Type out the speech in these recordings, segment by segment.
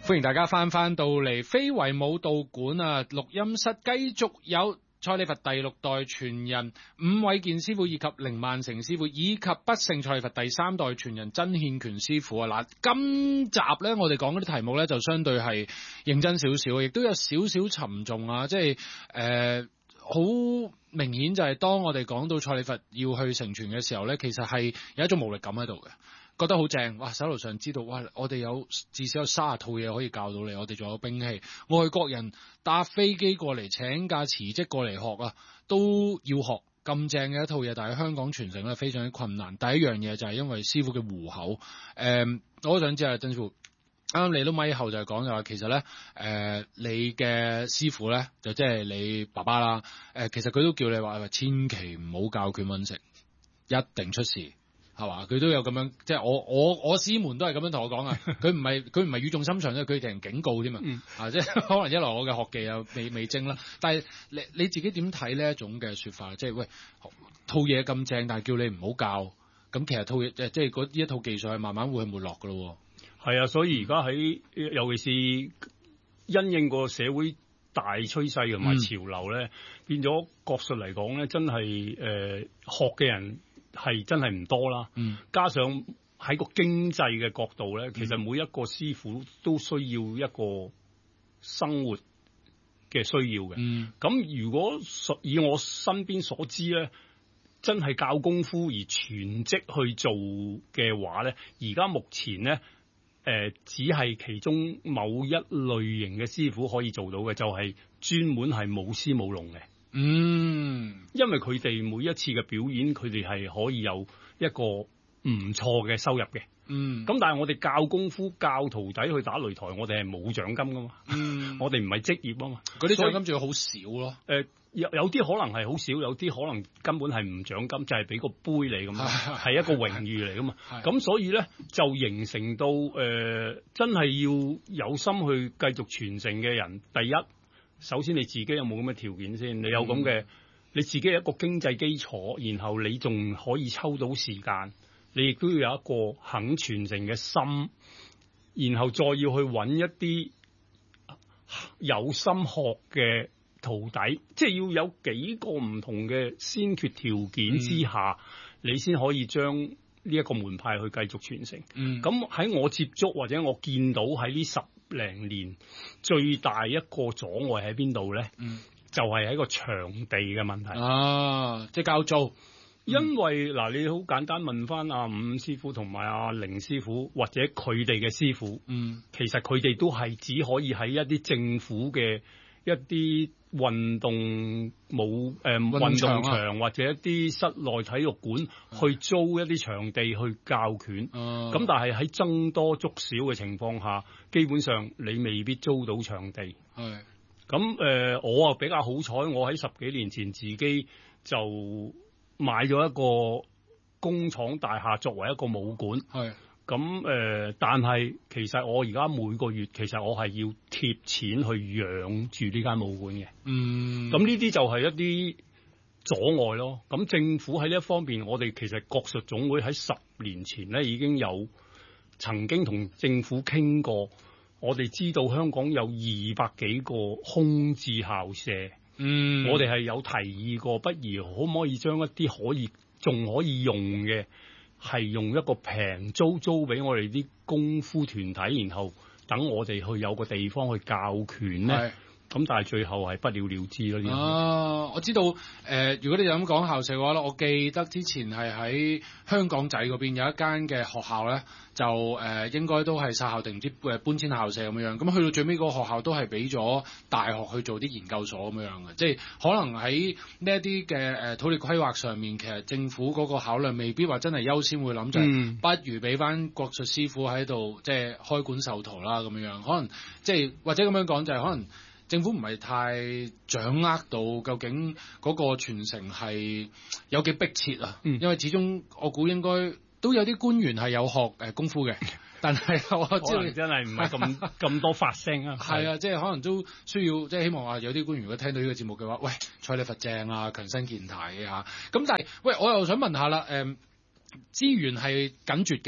歡迎大家翻到嚟非遺舞蹈館啊！錄音室繼續有蔡李佛第6代傳人伍偉健師傅，以及凌萬成師傅，以及不勝蔡李佛第3代傳人曾憲權師傅啊！嗱，今集咧我哋講嗰啲題目咧就相對係認真少少，亦都有少少沉重啊！即係好明顯就係當我哋講到蔡李佛要去承傳嘅時候咧，其實係有一種無力感喺度嘅。覺得好正，哇！手頭上知道，哇！我哋有至少有30套嘢可以教到你，我哋仲有兵器。外國人搭飛機過嚟，請假辭職過嚟學啊，都要學咁正嘅一套嘢。但係香港傳承咧非常之困難。第一樣嘢就係因為師傅嘅戶口。我想知啊，曾師傅，啱啱你都咪後就係講就話，其實咧你嘅師傅咧就即係你爸爸啦。其實佢都叫你話千祈唔好教拳揾食，一定出事。係嘛？佢都有咁樣，即係我師門都係咁樣同我講啊。佢唔係語重心長咧，佢成警告添啊。即係可能一來我嘅學技又未精啦。但係你自己點睇呢一種嘅說法？即係喂，套嘢咁正，但係叫你唔好教，咁其實套嘢即係嗰呢一套技術係慢慢會係沒落噶咯。 係啊，所以而家喺尤其是因應個社會大趨勢同埋潮流咧，變咗國術嚟講咧，真係學嘅人係真係唔多啦，加上喺個經濟嘅角度咧，其實每一個師傅都需要一個生活嘅需要嘅。咁如果以我身邊所知咧，真係教功夫而全職去做嘅話咧，而家目前咧只係其中某一類型嘅師傅可以做到嘅，就係專門係舞獅舞龍嘅。因為佢哋每一次嘅表演，佢哋係可以有一個唔錯嘅收入嘅。咁但係我哋教功夫、教徒弟去打擂台，我哋係冇獎金噶嘛。我哋唔係職業啊嘛。 嗰啲獎金仲要好少咯。 有啲可能係好少，有啲可能根本係唔獎金，就係俾個杯你咁，係一個榮譽嚟噶嘛。咁所以咧就形成到真係要有心去繼續傳承嘅人，第一，首先你自己有冇咁嘅條件先？你有咁嘅，你自己有一個經濟基礎，然後你仲可以抽到時間，你亦都要有一個肯傳承嘅心，然後再要去揾一啲有心學嘅徒弟，即係要有幾個唔同嘅先決條件之下，你先可以將呢一個門派去繼續傳承。咁喺我接觸或者我見到喺呢10零年最大一個阻礙喺邊度咧？就係喺個場地嘅問題。 即係交租。 因為嗱，你好簡單問翻阿伍師傅同埋阿凌師傅或者佢哋嘅師傅，其實佢哋都係只可以喺一啲政府嘅一啲運動運動場或者一啲室內體育館去租一啲場地去教拳。咁但係喺僧多粥少嘅情況下，基本上你未必租到場地。咁我啊比較好彩，我喺10幾年前自己就買咗一個工廠大廈作為一個武館。咁但係其實我而家每個月其實我係要貼錢去養住呢間武館嘅。咁呢啲就係一啲阻礙咯。咁政府喺呢一方面，我哋其實國術總會喺10年前咧已經有曾經同政府傾過。我哋知道香港有200幾個空置校舍。我哋係有提議過，不如可唔可以將一啲仲可以用嘅，係用一個平租俾我哋啲功夫團體，然後等我哋去有個地方去教拳咧。咁但係最後係不了了之咯。 我知道如果你咁講校舍嘅話咧，我記得之前係喺香港仔嗰邊有一間嘅學校咧，就應該都係殺校定唔知搬遷校舍咁樣。咁去到最尾嗰個學校都係俾咗大學去做啲研究所咁樣嘅，即係可能喺呢一啲嘅土地規劃上面，其實政府嗰個考慮未必話真係優先會諗，就係不如俾翻國術師傅喺度即係開館授徒啦咁樣。可能即係或者咁樣講就係可能政府唔係太掌握到究竟嗰個傳承係有幾迫切啊。因為始終我估應該都有啲官員係有學功夫嘅，但係我知道真係唔係咁多發聲啊。 係啊，即係可能都需要，即係希望話有啲官員如果聽到呢個節目嘅話，喂，蔡李佛正啊，強身健體嚇。咁但係喂，我又想問下啦，資源係緊絀嘅。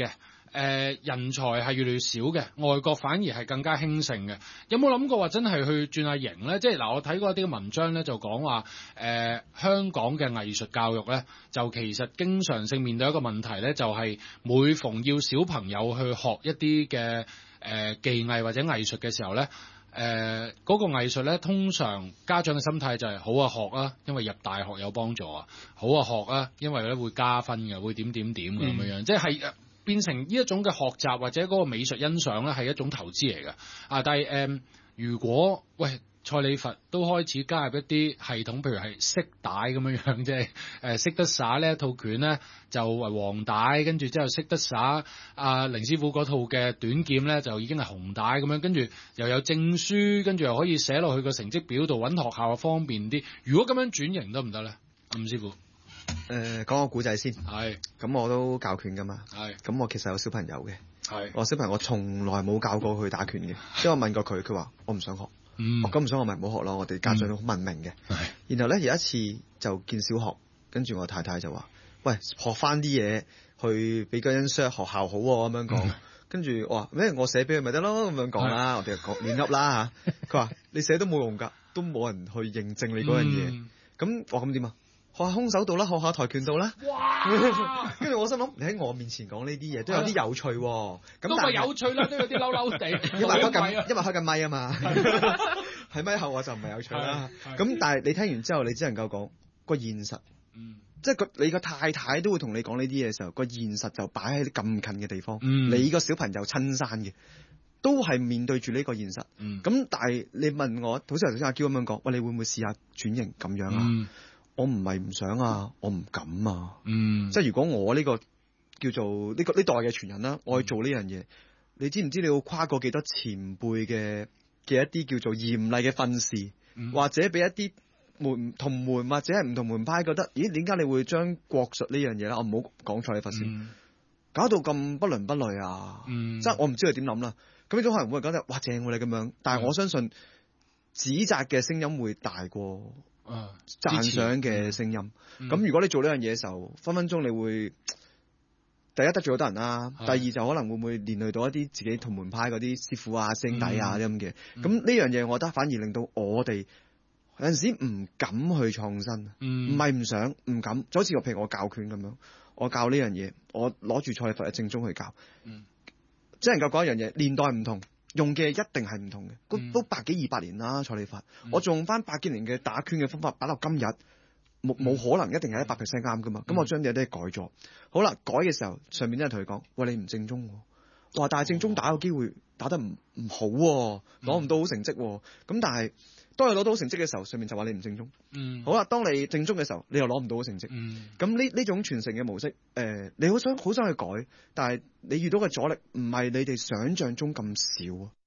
人才係越嚟越少嘅，外國反而係更加興盛嘅。有冇諗過話真係去轉下型咧？即係嗱，我睇過一啲文章咧，就講話香港嘅藝術教育咧，就其實經常性面對一個問題咧，就係每逢要小朋友去學一啲嘅技藝或者藝術嘅時候咧。嗰個藝術咧，通常家長嘅心態就係好啊學啊，因為入大學有幫助啊；好啊學啊，因為咧會加分嘅，會點點點咁樣，即係變成呢一種嘅學習或者嗰個美術欣賞咧，係一種投資嚟嘅。但係如果蔡李佛都開始加入一啲系統，譬如係色帶咁樣，即係識得耍呢一套拳咧，就黃帶，跟住之後識得耍凌師傅嗰套嘅短劍咧，就已經係紅帶咁樣，跟住又有證書，跟住又可以寫落去個成績表度，揾學校方便啲。如果咁樣轉型得唔得咧，吳師傅？ 講個古仔先。係。咁我都教拳噶嘛。係。咁我其實有小朋友嘅。係。我小朋友我從來冇教過佢打拳嘅，因為我問過佢，佢話我唔想學。我咁唔想我咪唔好學咯，我哋家長都好文明嘅。然後咧有一次就見小學，跟住我太太就話：喂，學翻啲嘢去俾個人 share 學校好喎，咁樣講。跟住我話咩？我寫俾佢咪得咯，咁樣講啦。我哋講亂噏啦嚇。佢話你寫都冇用㗎，都冇人去認證你嗰樣嘢。咁我咁點啊？學下空手道啦，學下跆拳道啦。哇！跟住我心諗，你喺我面前講呢啲嘢都有啲有趣喎。咁都係有趣啦，都有啲嬲嬲地。因為開緊咪啊嘛。喺咪後我就唔係有趣啦。咁但係你聽完之後，你只能夠講個現實。即係你個太太都會同你講呢啲嘢嘅時候，個現實就擺喺咁近嘅地方。你個小朋友親生嘅，都係面對住呢個現實。咁但係你問我，好似頭先阿嬌咁樣講，喂，你會唔會試下轉型咁樣啊？我唔係唔想啊，我唔敢啊。即係如果我呢個叫做呢代嘅傳人啦，我去做呢樣嘢，你知唔知你要跨過幾多前輩嘅一啲叫做嚴厲嘅訓示，或者俾一啲同門或者係唔同門派覺得，咦，點解你會將國術呢樣嘢咧？我唔好講錯你佛先，搞到咁不倫不類啊！即係我唔知佢點諗啦。咁呢種可能會覺得哇正喎你咁樣，但係我相信指責嘅聲音會大過讚賞嘅聲音。咁如果你做呢樣嘢嘅時候，分分鐘你會第一得罪好多人啦，第二就可能會唔會連累到一啲自己同門派嗰啲師傅啊、師弟啊啲咁嘅。咁呢樣嘢，我覺得反而令到我哋有陣時唔敢去創新，唔係唔想，唔敢。就好似譬如我教拳咁樣，我教呢樣嘢，我攞住蔡李佛嘅正宗去教，只能夠講一樣嘢，年代唔同，用嘅一定係唔同嘅。都百幾200年啦，蔡李佛，我仲用翻百幾年嘅打拳嘅方法擺到今日。冇可能一定係100% 啱噶嘛，咁我將啲嘢都改咗。好啦，改嘅時候，上面啲人同佢講：喂，你唔正宗喎，話但係正宗打嘅機會打得唔好喎，攞唔到好成績喎。咁但係當你攞到好成績嘅時候，上面就話你唔正宗。好啦，當你正宗嘅時候，你又攞唔到好成績。咁呢種傳承嘅模式，你好想去改，但係你遇到嘅阻力唔係你哋想象中咁少啊。